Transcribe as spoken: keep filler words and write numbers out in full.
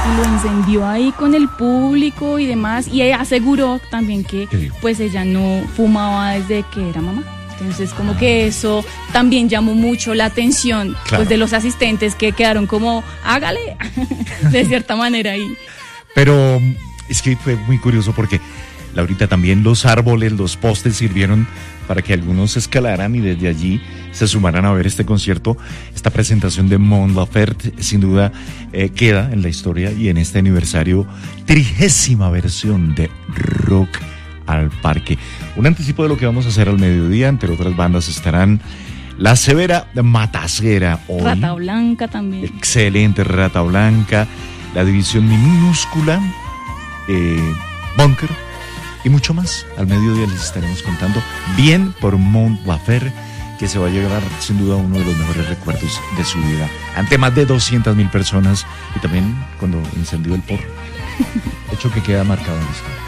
y lo encendió ahí con el público y demás, y ella aseguró también que pues ella no fumaba desde que era mamá. Entonces como que eso también llamó mucho la atención, claro, pues de los asistentes, que quedaron como, hágale, de cierta manera ahí. Pero es que fue muy curioso porque, Laurita, también los árboles, los postes sirvieron para que algunos escalaran y desde allí se sumaran a ver este concierto. Esta presentación de Mon Laferte sin duda eh, queda en la historia y en este aniversario, trigésima versión de Rock al Parque. Un anticipo de lo que vamos a hacer al mediodía. Entre otras bandas estarán La Severa Matacera hoy. Rata Blanca también. Excelente, Rata Blanca. La División Minúscula, eh, Bunker y mucho más. Al mediodía les estaremos contando bien por Mon Laferte, que se va a llevar sin duda uno de los mejores recuerdos de su vida, ante más de doscientas mil personas, y también cuando incendió el porro, hecho que queda marcado en la historia.